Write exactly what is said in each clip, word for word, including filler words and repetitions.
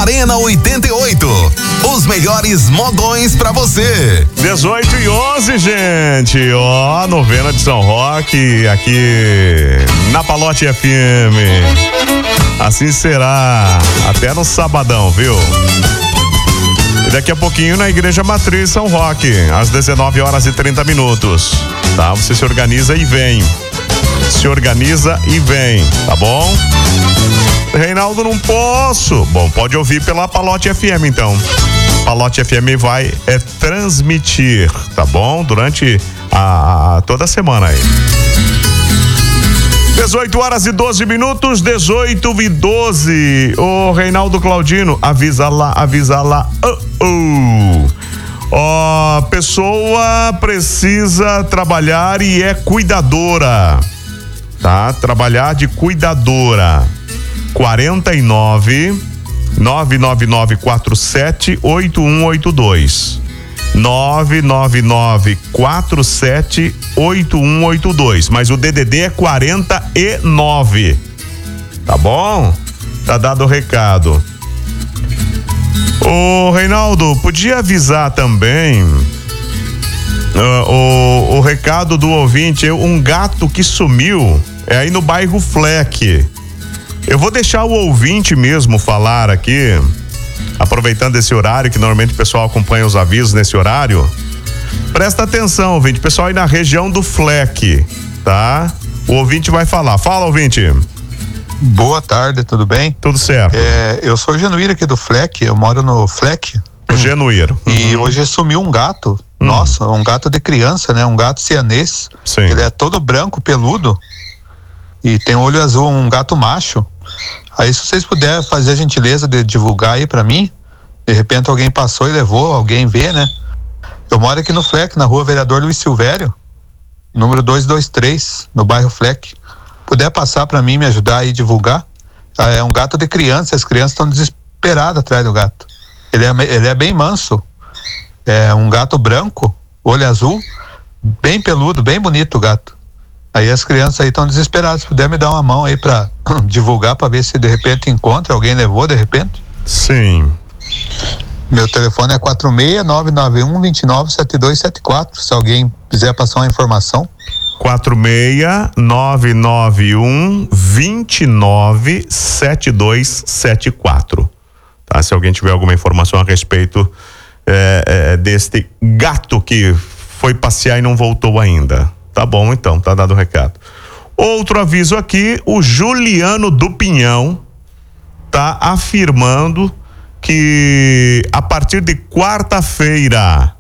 Arena oitenta e oito. Os melhores modões pra você. dezoito e onze, gente. Ó, novena de São Roque aqui na Palote F M. Assim será até no sabadão, viu? E daqui a pouquinho na Igreja Matriz São Roque, às dezenove horas e trinta minutos. Tá? Você se organiza e vem. Se organiza e vem, tá bom? Reinaldo, não posso. Bom, pode ouvir pela Palote F M, então. Palote F M vai é, transmitir, tá bom? Durante a, a toda a semana aí. dezoito horas e doze minutos, dezoito e doze. Ô, Reinaldo Claudino, avisa lá, avisa lá. Oh, oh. Ó, pessoa precisa trabalhar e é cuidadora, tá? Trabalhar de cuidadora. quarenta e nove, nove nove nove quatro sete, oito um oito dois. nove nove nove quatro sete, oito um oito dois. Mas o D D D é quarenta e nove. Tá bom? Tá dado o recado. Ô, Reinaldo, podia avisar também uh, o, o recado do ouvinte, um gato que sumiu é aí no bairro Fleck. Eu vou deixar o ouvinte mesmo falar aqui, aproveitando esse horário, que normalmente o pessoal acompanha os avisos nesse horário. Presta atenção, ouvinte, pessoal aí na região do Fleck, tá? O ouvinte vai falar. Fala, ouvinte. Boa tarde, tudo bem? Tudo certo. É, eu sou o Genuíro aqui do Fleck, eu moro no Fleck. O Genuíro. E uhum. hoje sumiu um gato, uhum. nossa, um gato de criança, né? Um gato sianês. Sim. Ele é todo branco, peludo e tem olho azul, um gato macho. Aí se vocês puderem fazer a gentileza de divulgar aí pra mim, de repente alguém passou e levou, alguém vê, né? Eu moro aqui no Fleck, na rua Vereador Luiz Silvério, número duzentos e vinte e três, no bairro Fleck. Puder passar pra mim, me ajudar aí a divulgar. É um gato de criança, as crianças estão desesperadas atrás do gato. Ele é, ele é bem manso, é um gato branco, olho azul, bem peludo, bem bonito o gato. Aí as crianças aí estão desesperadas. Se puder me dar uma mão aí pra divulgar, pra ver se de repente encontra, alguém levou de repente. Sim. Meu telefone é quatro seis nove nove um, dois nove sete dois sete quatro, se alguém quiser passar uma informação. quatro seis nove nove um, dois nove sete dois sete quatro. Tá? Se alguém tiver alguma informação a respeito é, é, deste gato que foi passear e não voltou ainda. Tá bom, então, tá dado o recado. Outro aviso aqui, o Juliano do Pinhão tá afirmando que a partir de quarta-feira,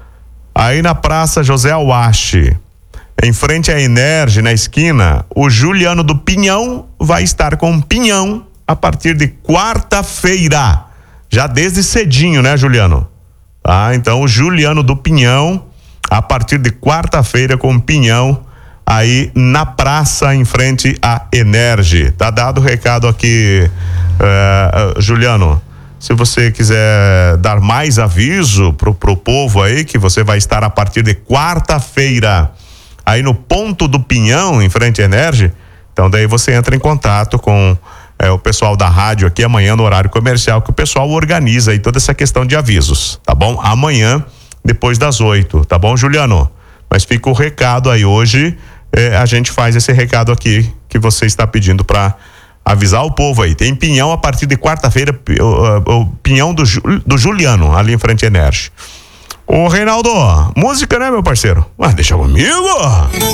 aí na Praça José Awache, em frente à Energy, na esquina, o Juliano do Pinhão vai estar com um pinhão a partir de quarta-feira, já desde cedinho, né, Juliano? Tá, então o Juliano do Pinhão a partir de quarta-feira com pinhão aí na praça em frente à Energy. Tá dado o recado aqui, uh, uh, Juliano. Se você quiser dar mais aviso pro, pro povo aí, que você vai estar a partir de quarta-feira aí no ponto do Pinhão, em frente à Energy, então daí você entra em contato com é, o pessoal da rádio aqui amanhã no horário comercial, que o pessoal organiza aí toda essa questão de avisos, tá bom? Amanhã, depois das oito, tá bom, Juliano? Mas fica o recado aí hoje, eh, a gente faz esse recado aqui que você está pedindo para avisar o povo aí. Tem pinhão a partir de quarta-feira, o, o pinhão do, do Juliano, ali em frente à Energy. Ô, Reinaldo, música, né, meu parceiro? Ah, deixa comigo!